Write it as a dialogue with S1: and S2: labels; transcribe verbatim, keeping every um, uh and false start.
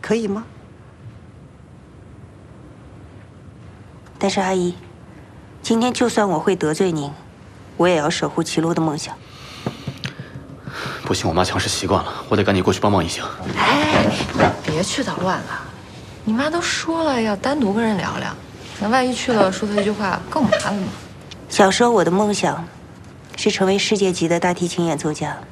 S1: 可以吗？但是阿姨，今天就算我会得罪您，我也要守护齐洛的梦想。
S2: 不行，我妈强势习惯了，我得赶紧过去帮忙一行。
S3: 哎，别去捣乱了。你妈都说了要单独跟人聊聊，那万一去了说她一句话更麻烦了。
S1: 小时候我的梦想是成为世界级的大提琴演奏家。